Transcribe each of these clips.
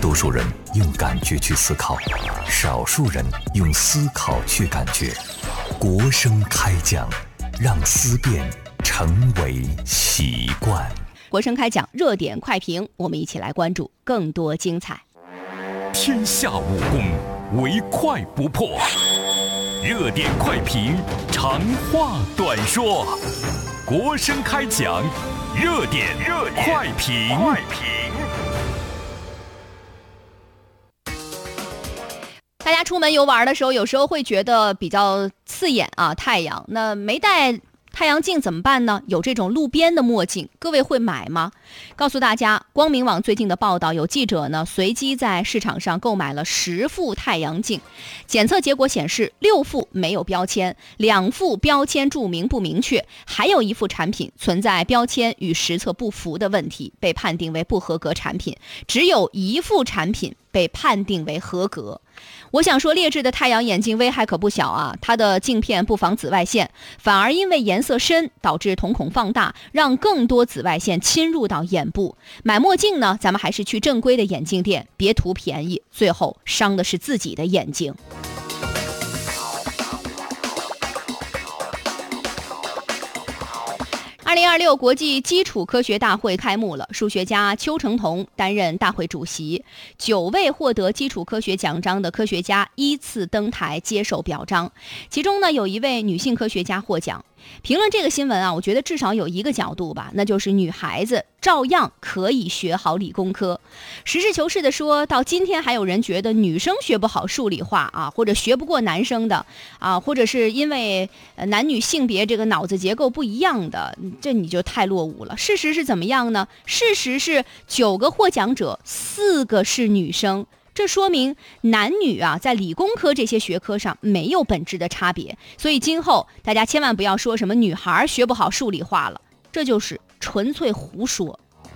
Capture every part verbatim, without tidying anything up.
多数人用感觉去思考，少数人用思考去感觉。国声开讲，让思辨成为习惯。 国声开讲热点快评，我们一起来关注更多精彩。 天下武功，唯快不破。热点快评，长话短说。国声开讲，热点热点快评。快评。 大家出门游玩的时候，有时候会觉得比较刺眼啊，太阳。那没带太阳镜怎么办呢？有这种路边的墨镜，各位会买吗？告诉大家，光明网最近的报道，有记者呢随机在市场上购买了十副太阳镜，检测结果显示六副没有标签，两副标签注明不明确，还有一副产品存在标签与实测不符的问题，被判定为不合格产品，只有一副产品被判定为合格。我想说，劣质的太阳眼镜危害可不小啊！它的镜片不防紫外线，反而因为颜色深导致瞳孔放大，让更多紫外线侵入到眼部。买墨镜呢，咱们还是去正规的眼镜店，别图便宜，最后伤的是自己的眼睛。二零二六国际基础科学大会开幕了，数学家邱成桐担任大会主席，九位获得基础科学奖章的科学家依次登台接受表彰，其中呢有一位女性科学家获奖。评论这个新闻啊，我觉得至少有一个角度吧，那就是女孩子照样可以学好理工科。实事求是的说，到今天还有人觉得女生学不好数理化啊，或者学不过男生的啊，或者是因为男女性别这个脑子结构不一样的，这你就太落伍了。事实是怎么样呢？事实是九个获奖者，四个是女生。这说明男女啊，在理工科这些学科上没有本质的差别，所以今后大家千万不要说什么女孩学不好数理化了，这就是纯粹胡说。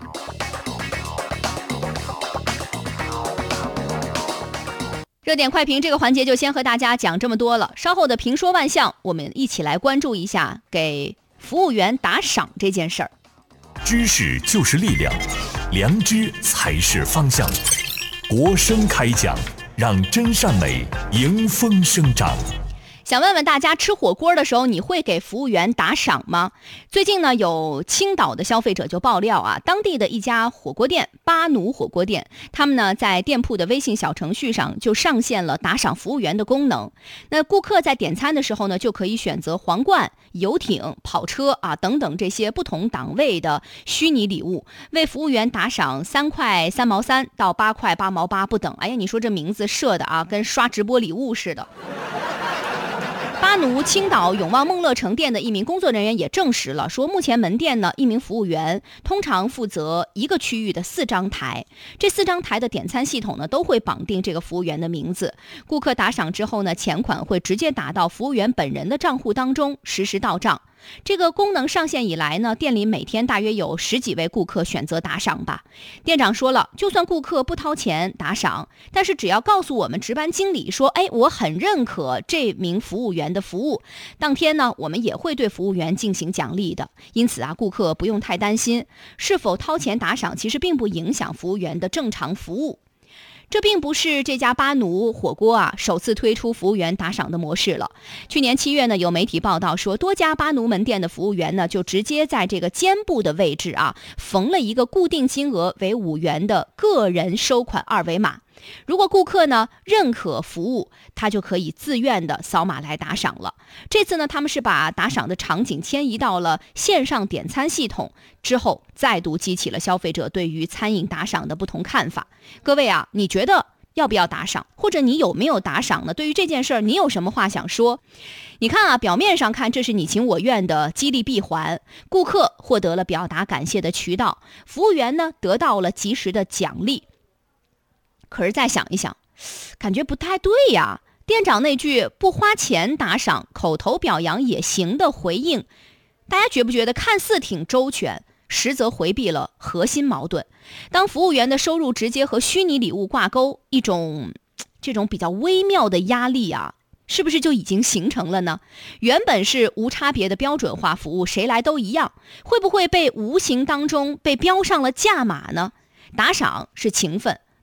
热点快评这个环节就先和大家讲这么多了，稍后的评说万象，我们一起来关注一下给服务员打赏这件事儿。 知识就是力量，良知才是方向。国声开讲，让真善美迎风生长。 想问问大家，吃火锅的时候你会给服务员打赏吗？最近呢，有青岛的消费者就爆料啊，当地的一家火锅店巴奴火锅店，他们呢在店铺的微信小程序上就上线了打赏服务员的功能。那顾客在点餐的时候呢，就可以选择皇冠、游艇、跑车啊等等这些不同档位的虚拟礼物，为服务员打赏三块三毛三到八块八毛八不等。哎呀，你说这名字设的啊，跟刷直播礼物似的。巴奴青岛永旺梦乐城店的一名工作人员也证实了，说目前门店呢，一名服务员通常负责一个区域的四张台，这四张台的点餐系统呢，都会绑定这个服务员的名字。顾客打赏之后呢，钱款会直接打到服务员本人的账户当中，实时到账。这个功能上线以来呢，店里每天大约有十几位顾客选择打赏吧。店长说了，就算顾客不掏钱打赏，但是只要告诉我们值班经理说，哎，我很认可这名服务员的服务，当天呢，我们也会对服务员进行奖励的。因此啊，顾客不用太担心，是否掏钱打赏其实并不影响服务员的正常服务。这并不是这家巴奴火锅啊首次推出服务员打赏的模式了。去年七月呢，有媒体报道说，多家巴奴门店的服务员呢，就直接在这个肩部的位置啊，缝了一个固定金额为五元的个人收款二维码。如果顾客呢认可服务，他就可以自愿的扫码来打赏了。这次呢，他们是把打赏的场景迁移到了线上点餐系统之后，再度激起了消费者对于餐饮打赏的不同看法。各位啊，你觉得要不要打赏？或者你有没有打赏呢？对于这件事儿，你有什么话想说？你看啊，表面上看这是你情我愿的激励闭环，顾客获得了表达感谢的渠道，服务员呢得到了及时的奖励。可是再想一想，感觉不太对呀。店长那句不花钱打赏，口头表扬也行的回应，大家觉不觉得看似挺周全，实则回避了核心矛盾？当服务员的收入直接和虚拟礼物挂钩，一种这种比较微妙的压力啊，是不是就已经形成了呢？原本是无差别的标准化服务，谁来都一样，会不会被无形当中被标上了价码呢？打赏是情分，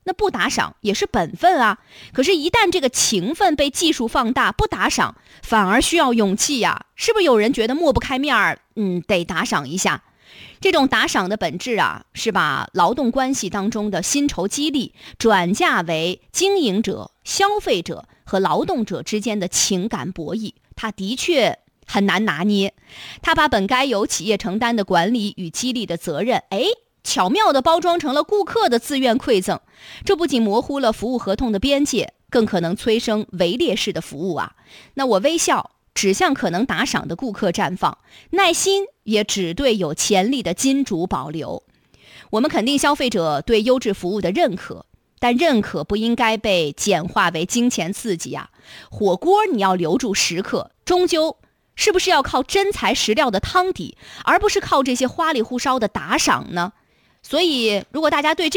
那不打赏也是本分啊。可是，一旦这个情分被技术放大，不打赏反而需要勇气呀。是不是有人觉得抹不开面儿？嗯，得打赏一下。这种打赏的本质啊，是把劳动关系当中的薪酬激励转嫁为经营者、消费者和劳动者之间的情感博弈。它的确很难拿捏，它把本该由企业承担的管理与激励的责任，哎，巧妙地包装成了顾客的自愿馈赠。这不仅模糊了服务合同的边界，更可能催生围猎式的服务啊。那我微笑只向可能打赏的顾客绽放，耐心也只对有潜力的金主保留。我们肯定消费者对优质服务的认可，但认可不应该被简化为金钱刺激啊。火锅你要留住食客，终究是不是要靠真材实料的汤底，而不是靠这些花里胡哨的打赏呢？所以如果大家对这